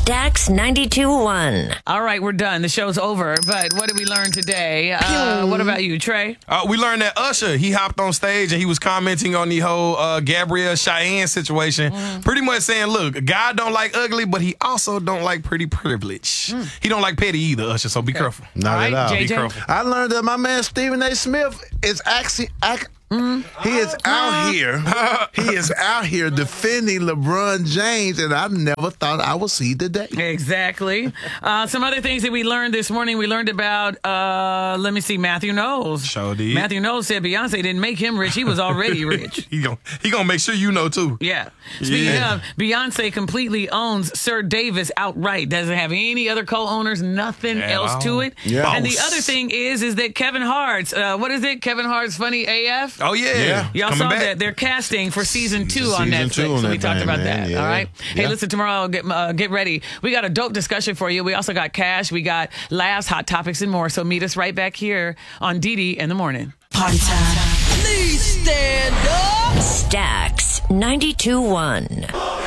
Stacks 92.1. All right, we're done. The show's over. But what did we learn today? What about you, Trey? We learned that Usher, he hopped on stage and he was commenting on the whole Gabrielle Cheyenne situation, pretty much saying, look, God don't like ugly, but he also don't like pretty privilege. He don't like petty either, Usher, so be careful. Not at all. JJ? Be careful. I learned that my man Stephen A. Smith is actually he is out here. He is out here defending LeBron James, and I never thought I would see the day. Exactly. Some other things that we learned this morning. We learned about, Matthew Knowles. Sure did. Matthew Knowles said Beyonce didn't make him rich. He was already rich. He gonna make sure you know, too. Yeah. Speaking of, Beyonce completely owns Sir Davis outright. Doesn't have any other co-owners, nothing else to it. Yeah. And the other thing is that Kevin Hart's, what is it? Kevin Hart's Funny AF? Oh, yeah. Y'all Coming saw back. that. They're casting for season 2 on Season Netflix. 2 on So we that talked thing, about man. that. Yeah. All right. Hey, Yeah. listen, tomorrow, get ready. We got a dope discussion for you. We also got cash. We got laughs, hot topics, and more. So meet us right back here on Didi in the morning. Party time. Please stand up. Stacks 92.1.